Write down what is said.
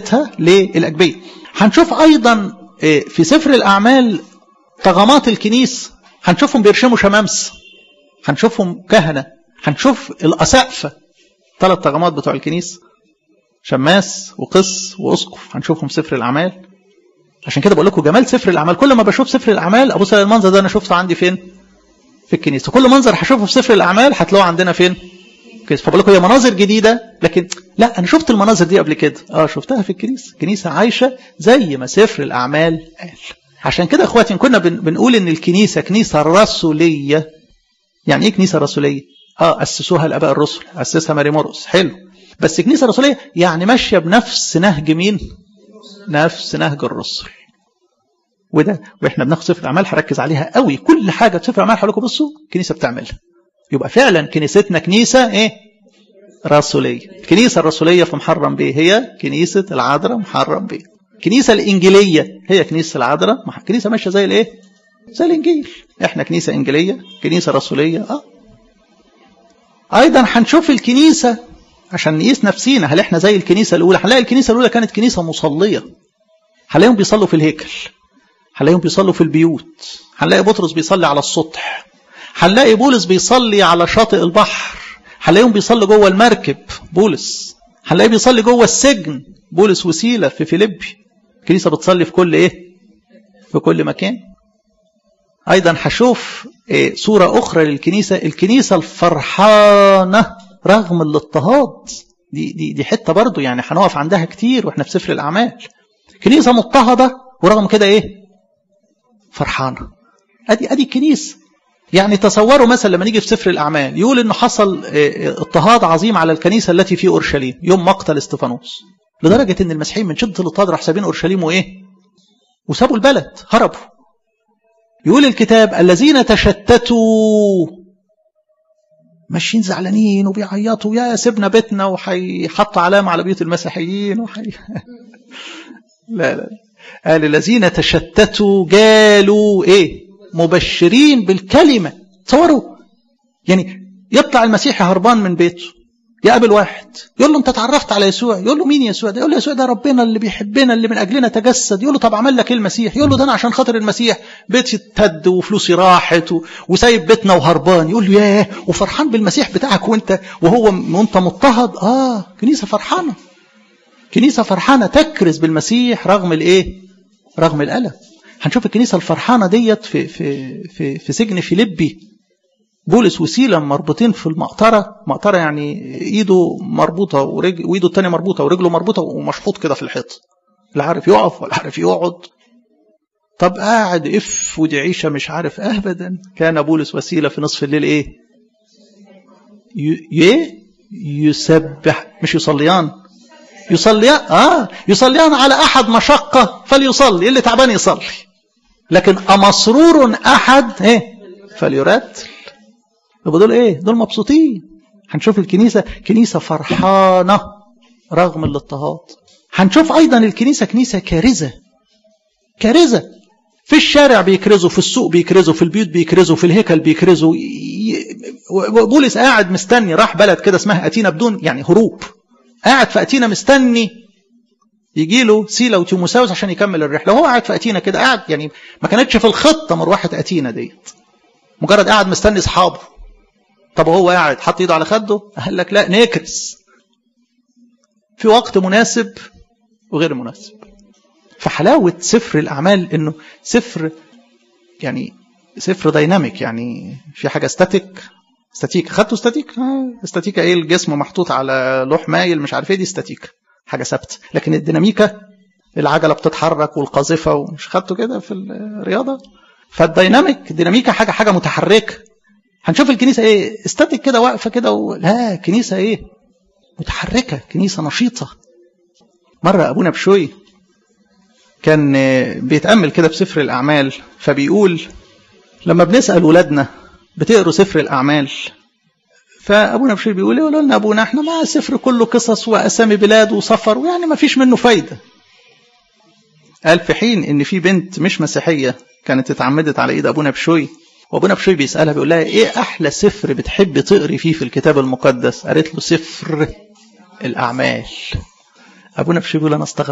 كنيستها للأجبية. هنشوف أيضا في سفر الأعمال طغمات الكنيسة، هنشوفهم بيرشموا شمامس، هنشوفهم كهنة، هنشوف الأسقفة، 3 طغمات بتوع الكنيسة، شماس وقس وأسقف، هنشوفهم سفر الأعمال. عشان كده بقول لكم جمال سفر الأعمال، كل ما بشوف سفر الأعمال أبص على المنظر ده، أنا شفته عندي فين؟ في الكنيسة. كل منظر هشوفه في سفر الأعمال هتلاقوه عندنا فين؟ فبقول لكم هي مناظر جديدة، لكن لا، أنا شفت المناظر دي قبل كده، شفتها في الكنيسة. كنيسة عايشة زي ما سفر الأعمال قال. عشان كده اخواتي كنا بنقول ان الكنيسة كنيسة رسولية. يعني ايه كنيسة رسولية؟ أسسوها الآباء الرسل، أسسها ماري مرقس، حلو. بس كنيسة رسولية يعني ماشية بنفس نهج مين؟ نفس نهج الرسل. وده واحنا بناخد سفر الأعمال هركز عليها قوي، كل حاجة في سفر الأعمال هقول لكم بصوا كنيسة بتعملها. يبقى فعلا كنيستنا كنيسة ايه؟ رسولية. الكنيسة الرسولية في محرم بيه هي كنيسة العذراء محرم بيه. الكنيسة الإنجيلية هي كنيسة العذراء، كنيسة ماشية زي الايه؟ زي الإنجيل. احنا كنيسة إنجيلية، كنيسة رسولية. أيضا هنشوف الكنيسة عشان نقيس نفسينا، هل احنا زي الكنيسة الأولى؟ هنلاقي الكنيسة الأولى كانت كنيسة مصلية، هنلاقيهم بيصلوا في الهيكل، هنلاقيهم بيصلوا في البيوت، هنلاقي بطرس بيصلي على السطح، هنلاقي بولس بيصلي على شاطئ البحر، هنلاقيهم بيصلي جوه المركب بولس، هنلاقيه بيصلي جوه السجن بولس وسيلة في فيليبي. الكنيسة بتصلي في كل ايه؟ في كل مكان. ايضا هشوف صورة اخرى للكنيسة، الكنيسة الفرحانة رغم الاضطهاد. دي حتة برضو يعني هنقف عندها كتير واحنا في سفر الأعمال. كنيسة مضطهدة ورغم كده ايه؟ فرحانة. ادي الكنيسة. يعني تصوروا مثلا لما نيجي في سفر الأعمال يقول انه حصل اضطهاد عظيم على الكنيسة التي في أورشليم يوم مقتل استفانوس، لدرجة ان المسيحيين من شدة الاضطهاد راح سابين أورشليم وايه؟ وسابوا البلد، هربوا. يقول الكتاب الذين تشتتوا ماشيين زعلانين وبيعيطوا، يا سيبنا بيتنا وحيحطوا علامة على بيوت المسيحيين لا قال الذين تشتتوا قالوا ايه؟ مبشرين بالكلمة. تصوروا يعني يطلع المسيحي هربان من بيته، يقابل واحد يقول له انت تعرفت على يسوع؟ يقول له مين يسوع ده؟ يقول له يسوع ده ربنا اللي بيحبنا اللي من اجلنا تجسد. يقول له طب عمل لك ايه المسيح؟ يقول له ده انا عشان خاطر المسيح بيتي اتهد وفلوسي راحت وسايب بيتنا وهربان. يقول له ياه، وفرحان بالمسيح بتاعك وانت مضطهد. كنيسة فرحانة، كنيسة فرحانة تكرز بالمسيح رغم الايه؟ رغم الألم. هنشوف الكنيسة الفرحانة ديت في سجن فيليبي، بولس وسيلة مربوطين في مقطرة يعني ايده مربوطة وايده التانية مربوطة ورجله مربوطة ومشحوط كده في الحيط، لا عارف يقف ولا عارف يقعد. طب قاعد ودي عيشة مش عارف ابدا. كان بولس وسيلة في نصف الليل ايه؟ يسبح، مش يصليان، يصليان على احد مشقة فليصلي، اللي تعبان يصلي، لكن امسرور احد فليرتل. يبقى دول ايه؟ دول مبسوطين. هنشوف الكنيسة كنيسة فرحانة رغم الاضطهاد. هنشوف ايضا الكنيسة كنيسة كارزة. في الشارع بيكرزوا، في السوق بيكرزوا، في البيوت بيكرزوا، في الهيكل بيكرزوا. بولس قاعد مستني، راح بلد كده اسمها أتينا بدون يعني هروب، قاعد في أتينا مستني يجي له سيلا وتيموساوس عشان يكمل الرحلة. وهو قاعد في أتينا كده، قاعد يعني ما كانتش في الخطة مروحة أتينا ديت، مجرد قاعد مستني أصحابه. طب هو قاعد حط ايده على خده، قال لك لا نكرس في وقت مناسب وغير مناسب. فحلاوة سفر الأعمال انه سفر يعني سفر دايناميك، يعني في حاجة استاتيك. خدتوا استاتيكا ايه؟ الجسم محطوط على لوح مايل مش عارف ايه، دي استاتيكا حاجة ثابتة. لكن الديناميكا العجلة بتتحرك والقاذفة، ومش خدتوا كده في الرياضة؟ فالديناميك ديناميكا حاجة متحركة. هنشوف الكنيسة ايه؟ استاتيك كده واقفة كده لا، كنيسة ايه؟ متحركة، كنيسة نشيطة. مرة أبونا بشوي كان بيتأمل كده بسفر الأعمال، فبيقول لما بنسأل ولادنا بتقروا سفر الأعمال، فأبونا بشوي بيقول يقولوا لنا أبونا احنا ما سفر كله قصص وأسامي بلاد وسفر ويعني ما فيش منه فايدة. قال في حين إن في بنت مش مسيحية كانت اتعمدت على إيد أبونا بشوي، وابونا بشوي بيسألها بيقول لها ايه احلى سفر بتحب تقري فيه في الكتاب المقدس؟ قالت له سفر الأعمال. ابونا بشوي بيقول انا استغرب